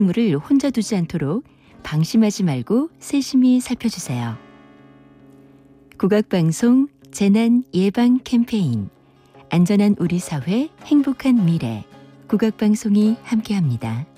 물을 혼자 두지 않도록 방심하지 말고 세심히 살펴주세요. 국악방송 재난 예방 캠페인 안전한 우리 사회 행복한 미래 국악방송이 함께합니다.